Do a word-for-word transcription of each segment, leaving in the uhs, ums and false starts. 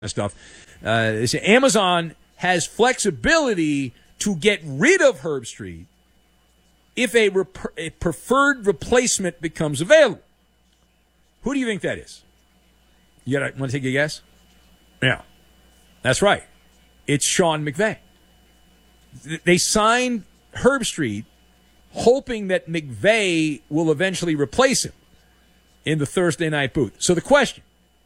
stuff. Uh, they say Amazon has flexibility to get rid of Herb Street if a, rep- a preferred replacement becomes available. Who do you think that is? You gotta, want to take a guess? Yeah, that's right. It's Sean McVay. They signed Herb Street hoping that McVay will eventually replace him in the Thursday night booth. So the question,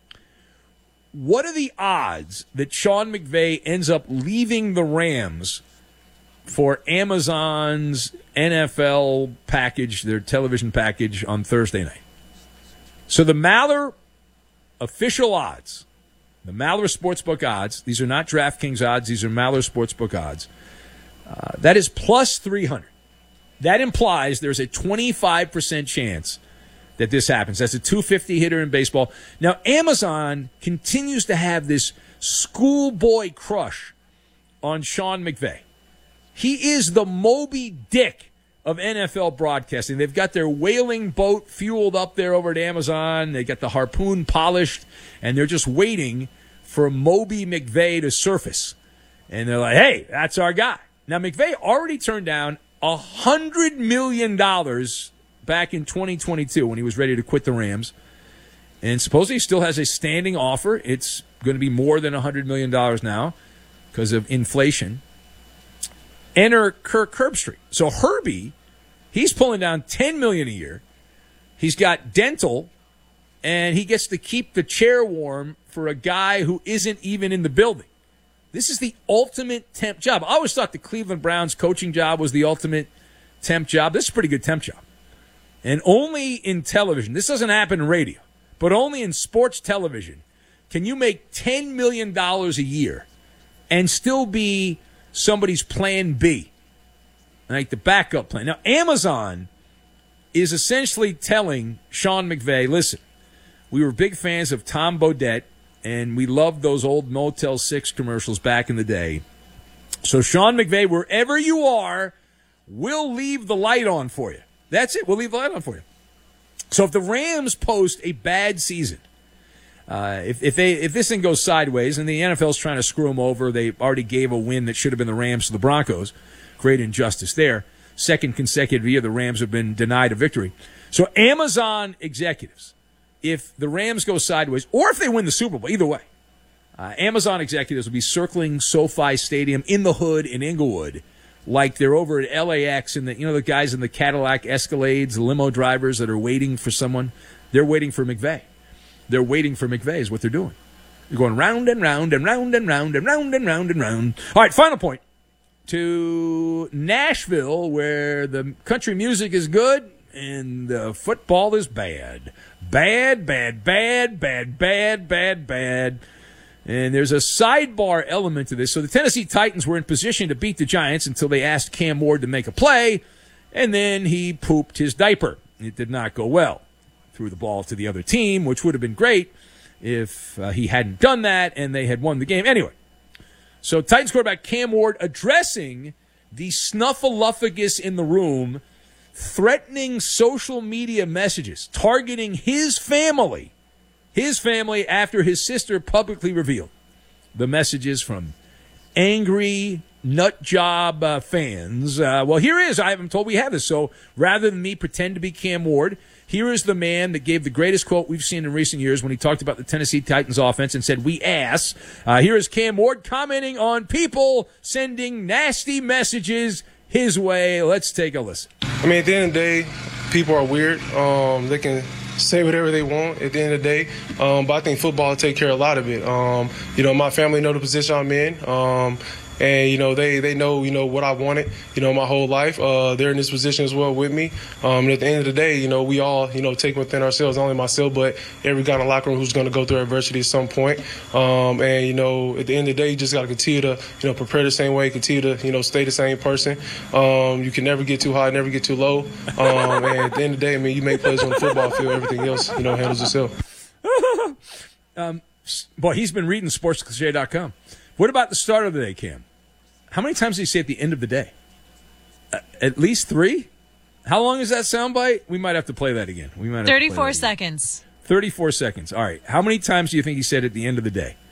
what are the odds that Sean McVay ends up leaving the Rams for Amazon's N F L package, their television package on Thursday night? So the Maller official odds, the Maller Sportsbook odds, these are not DraftKings odds, these are Maller Sportsbook odds. Uh, that is plus three hundred. That implies there's a twenty-five percent chance that this happens. That's a two fifty hitter in baseball. Now, Amazon continues to have this schoolboy crush on Sean McVay. He is the Moby Dick of N F L broadcasting. They've got their whaling boat fueled up there over at Amazon. They got the harpoon polished, and they're just waiting for Moby McVay to surface. And they're like, hey, that's our guy. Now, McVay already turned down one hundred million dollars back in twenty twenty-two when he was ready to quit the Rams. And supposedly he still has a standing offer. It's going to be more than one hundred million dollars now because of inflation. Enter Kirk Herbstreit. So Herbie, he's pulling down ten million dollars a year. He's got dental, and he gets to keep the chair warm for a guy who isn't even in the building. This is the ultimate temp job. I always thought the Cleveland Browns coaching job was the ultimate temp job. This is a pretty good temp job. And only in television, this doesn't happen in radio, but only in sports television can you make ten million dollars a year and still be somebody's plan B, like the backup plan. Now, Amazon is essentially telling Sean McVay, listen, we were big fans of Tom Bodett, and we loved those old Motel six commercials back in the day. So, Sean McVay, wherever you are, we'll leave the light on for you. That's it. We'll leave the light on for you. So if the Rams post a bad season, uh, if if they if this thing goes sideways and the N F L's trying to screw them over, they already gave a win that should have been the Rams to the Broncos. Great injustice there. Second consecutive year the Rams have been denied a victory. So Amazon executives, if the Rams go sideways, or if they win the Super Bowl, either way, uh, Amazon executives will be circling SoFi Stadium in the hood in Inglewood, like they're over at L A X and the you know the guys in the Cadillac Escalades, the limo drivers that are waiting for someone. They're waiting for McVay. They're waiting for McVay is what they're doing. They're going round and round and round and round and round and round and round. All right, final point. To Nashville, where the country music is good and the football is bad. Bad, bad, bad, bad, bad, bad, bad. And there's a sidebar element to this. So the Tennessee Titans were in position to beat the Giants until they asked Cam Ward to make a play, and then he pooped his diaper. It did not go well. Threw the ball to the other team, which would have been great if uh, he hadn't done that and they had won the game. Anyway, so Titans quarterback Cam Ward addressing the snuffleupagus in the room, threatening social media messages, targeting his family. His family after his sister publicly revealed the messages from angry nut job uh, fans. Uh, well, here is, I haven't told we have this, so rather than me pretend to be Cam Ward, here is the man that gave the greatest quote we've seen in recent years when he talked about the Tennessee Titans offense and said, we ass. Uh, here is Cam Ward commenting on people sending nasty messages his way. Let's take a listen. I mean, at the end of the day, people are weird. Um, they can say whatever they want at the end of the day. Um, but I think football will take care of a lot of it. Um, you know, my family know the position I'm in. Um, and, you know, they, they know, you know, what I wanted, you know, my whole life. Uh, they're in this position as well with me. Um, and at the end of the day, you know, we all, you know, take within ourselves, not only myself, but every guy in the locker room who's going to go through adversity at some point. Um, and, you know, at the end of the day, you just got to continue to, you know, prepare the same way, continue to, you know, stay the same person. Um, you can never get too high, never get too low. Um, and at the end of the day, I mean, you make plays on the football field, everything else, you know, handles itself. um, boy, he's been reading sports cliche dot com. What about the start of the day, Cam? How many times did he say at the end of the day? Uh, at least three? How long is that soundbite? We might have to play that again. We might have thirty-four seconds. thirty-four seconds. All right. How many times do you think he said at the end of the day?